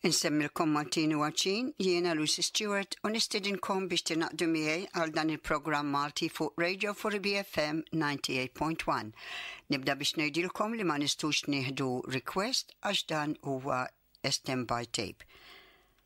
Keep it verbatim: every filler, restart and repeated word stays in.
Insemmilkom Maltini Waċin, jiena Lucy Stewart u nistidinkom biex tinaqdu miegħi għal dan il-programm Malti fuq Radio four B F M ninety-eight point one. Nibda biex ngħidilkom li ma nistux nieħdu request għax dan huwa estem by tape.